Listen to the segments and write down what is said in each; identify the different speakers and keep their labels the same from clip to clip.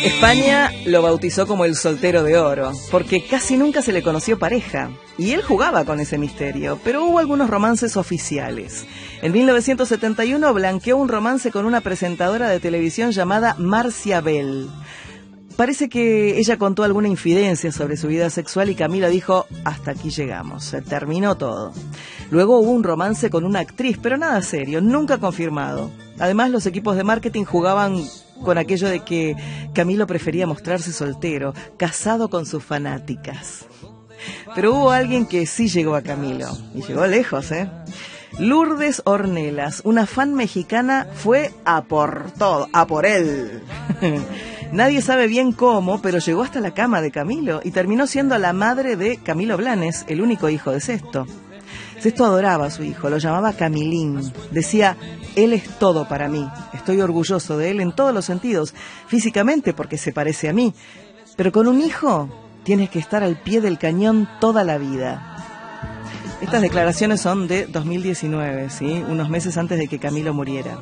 Speaker 1: España lo bautizó como el soltero de oro, porque casi nunca se le conoció pareja. Y él jugaba con ese misterio, pero hubo algunos romances oficiales. En 1971 blanqueó un romance con una presentadora de televisión llamada Marcia Bell. Parece que ella contó alguna infidencia sobre su vida sexual y Camilo dijo, hasta aquí llegamos, se terminó todo. Luego hubo un romance con una actriz, pero nada serio, nunca confirmado. Además, los equipos de marketing jugaban con aquello de que Camilo prefería mostrarse soltero, casado con sus fanáticas. Pero hubo alguien que sí llegó a Camilo, y llegó lejos, ¿eh? Lourdes Ornelas, una fan mexicana, fue a por todo, a por él. Nadie sabe bien cómo, pero llegó hasta la cama de Camilo y terminó siendo la madre de Camilo Blanes, el único hijo de Sesto. Sesto adoraba a su hijo, lo llamaba Camilín. Decía, él es todo para mí, estoy orgulloso de él en todos los sentidos, físicamente porque se parece a mí, pero con un hijo tienes que estar al pie del cañón toda la vida. Estas declaraciones son de 2019, ¿sí? Unos meses antes de que Camilo muriera.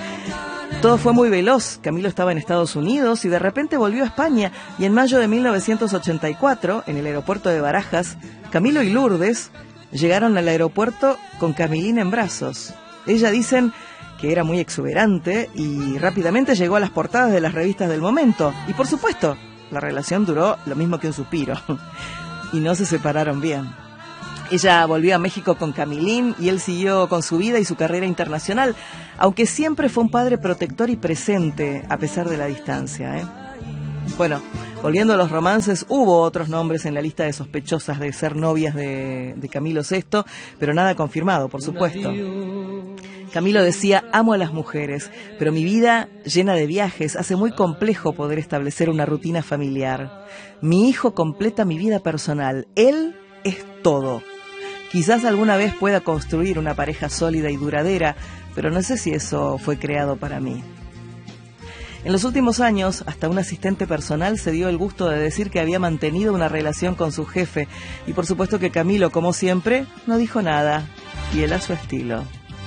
Speaker 1: Todo fue muy veloz. Camilo estaba en Estados Unidos y de repente volvió a España. Y en mayo de 1984, en el aeropuerto de Barajas, Camilo y Lourdes llegaron al aeropuerto con Camilín en brazos. Ella dicen que era muy exuberante y rápidamente llegó a las portadas de las revistas del momento. Y por supuesto, la relación duró lo mismo que un suspiro. Y no se separaron bien. Ella volvió a México con Camilín y él siguió con su vida y su carrera internacional, aunque siempre fue un padre protector y presente a pesar de la distancia, ¿eh? Bueno, volviendo a los romances, hubo otros nombres en la lista de sospechosas de ser novias de Camilo VI, pero nada confirmado, por supuesto. Camilo decía, amo a las mujeres, pero mi vida llena de viajes hace muy complejo poder establecer una rutina familiar. Mi hijo completa mi vida personal, él es todo. Quizás alguna vez pueda construir una pareja sólida y duradera, pero no sé si eso fue creado para mí. En los últimos años, hasta un asistente personal se dio el gusto de decir que había mantenido una relación con su jefe, y por supuesto que Camilo, como siempre, no dijo nada, y él a su estilo.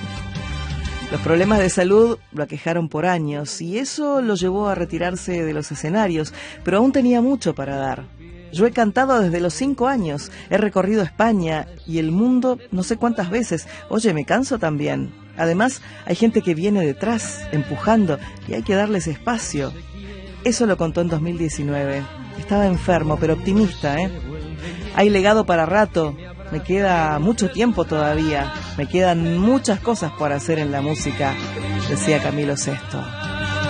Speaker 1: Los problemas de salud lo aquejaron por años, y eso lo llevó a retirarse de los escenarios, pero aún tenía mucho para dar. Yo he cantado desde los 5 años, he recorrido España y el mundo no sé cuántas veces. Oye, me canso también. Además, hay gente que viene detrás, empujando, y hay que darles espacio. Eso lo contó en 2019. Estaba enfermo, pero optimista, ¿eh? Hay legado para rato. Me queda mucho tiempo todavía. Me quedan muchas cosas por hacer en la música, decía Camilo VI.